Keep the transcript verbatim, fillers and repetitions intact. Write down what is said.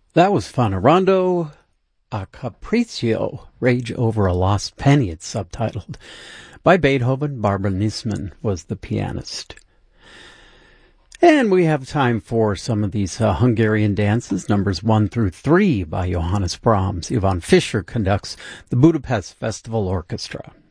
That was Fonorando a Capriccio, Rage Over a Lost Penny, it's subtitled. By Beethoven. Barbara Nisman was the pianist. And we have time for some of these uh, Hungarian dances, numbers one through three by Johannes Brahms. Ivan Fischer conducts the Budapest Festival Orchestra.